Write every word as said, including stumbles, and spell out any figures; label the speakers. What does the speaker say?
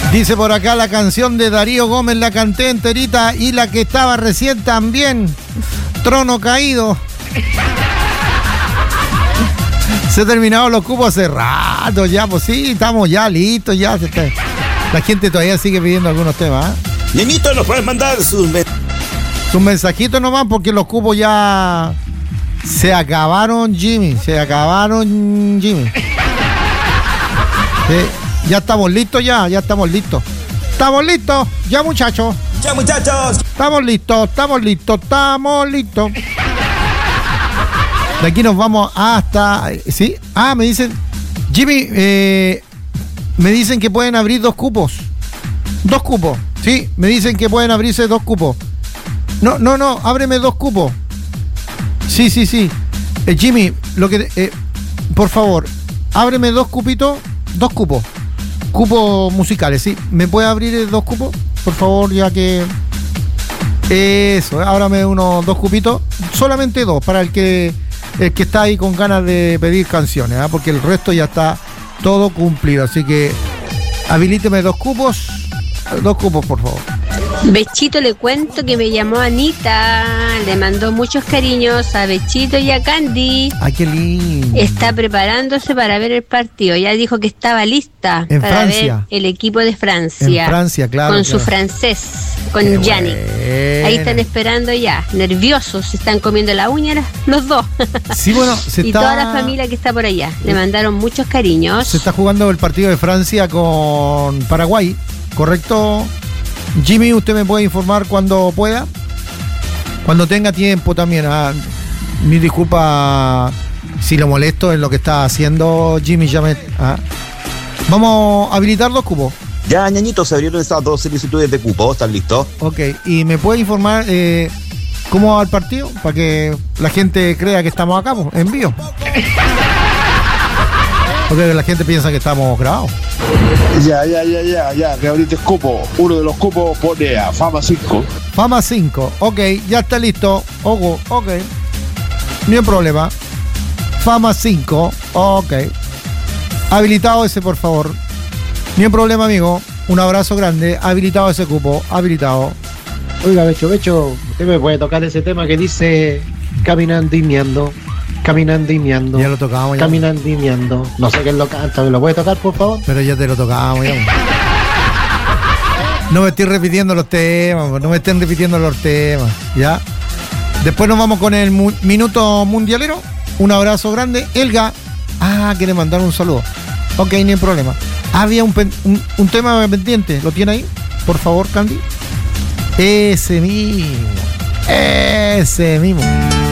Speaker 1: Dice por acá, la canción de Darío Gómez la canté enterita y la que estaba recién también. Trono caído. Se terminaron los cupos hace rato ya, pues sí, estamos ya listos, ya. La gente todavía sigue pidiendo algunos temas. ¿eh?
Speaker 2: Ñañito, nos pueden mandar sus, me-
Speaker 1: sus mensajitos nomás porque los cupos ya se acabaron, Jimmy. Se acabaron, Jimmy. Sí, ya estamos listos, ya, ya estamos listos. Estamos listos, ya muchachos.
Speaker 2: Ya muchachos.
Speaker 1: Estamos listos, estamos listos, estamos listos. De aquí nos vamos hasta... ¿Sí? Ah, me dicen... Jimmy, eh, me dicen que pueden abrir dos cupos. Dos cupos. Sí, me dicen que pueden abrirse dos cupos. No, no, no, ábreme dos cupos. Sí, sí, sí. Eh, Jimmy, lo que... Eh, por favor, ábreme dos cupitos, dos cupos. Cupos musicales, ¿sí? ¿Me puede abrir dos cupos? Por favor, ya que... Eso, ábrame unos dos cupitos. Solamente dos, para el que... El que está ahí con ganas de pedir canciones, ¿eh? Porque el resto ya está todo cumplido. Así que habilíteme dos cupos. Dos cupos, por favor.
Speaker 3: Bechito, le cuento que me llamó Anita. Le mandó muchos cariños a Bechito y a Candy.
Speaker 1: Ay, qué lindo.
Speaker 3: Está preparándose para ver el partido. Ya dijo que estaba lista
Speaker 1: en
Speaker 3: para
Speaker 1: Francia.
Speaker 3: ver el equipo de Francia.
Speaker 1: En Francia, claro.
Speaker 3: Con
Speaker 1: claro.
Speaker 3: su francés, con Yannick. Ahí están esperando ya, nerviosos, se están comiendo la uña los dos.
Speaker 1: Sí, bueno, se
Speaker 3: y
Speaker 1: está...
Speaker 3: toda la familia que está por allá. Le mandaron muchos cariños.
Speaker 1: Se está jugando el partido de Francia con Paraguay, ¿correcto? Jimmy, usted me puede informar cuando pueda, cuando tenga tiempo también. Ah, mi disculpa si lo molesto en lo que está haciendo Jimmy Jamet. Ah. Vamos a habilitar dos cupos.
Speaker 2: Ya, Ñañito, se abrieron esas dos solicitudes de cupo. ¿Están listos?
Speaker 1: Ok, y me puede informar eh, cómo va el partido para que la gente crea que estamos acá, pues, en vivo. Porque la gente piensa que estamos grabados.
Speaker 4: Ya, ya, ya, ya, ya, que abriste el cupo. Uno de los cupos pone a Fama cinco.
Speaker 1: Fama cinco, ok, ya está listo. Ogo, ok. No hay problema. Fama cinco, ok. Habilitado ese, por favor. No hay problema, amigo. Un abrazo grande. Habilitado ese cupo, habilitado.
Speaker 5: Oiga, Becho, Becho, usted me puede tocar ese tema que dice caminando y meando. Caminando y meando.
Speaker 1: Ya lo tocamos ya.
Speaker 5: Caminando y meando. No sé quién lo canta, ¿me lo puede tocar, por favor?
Speaker 1: Pero ya te lo tocamos ya. No me estoy repitiendo los temas, no me estén repitiendo los temas, ¿ya? Después nos vamos con el mu- minuto mundialero. Un abrazo grande. Elga. Ah, quiere mandar un saludo. Ok, ni hay problema. Había un, pen- un, un tema pendiente. ¿Lo tiene ahí? Por favor, Candy. Ese mismo. Ese mismo.